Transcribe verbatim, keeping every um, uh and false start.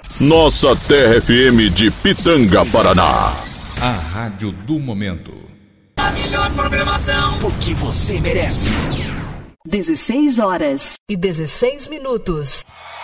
Nossa Terra F M de Pitanga, Paraná. A rádio do momento. A melhor programação, porque você merece. dezesseis horas e dezesseis minutos.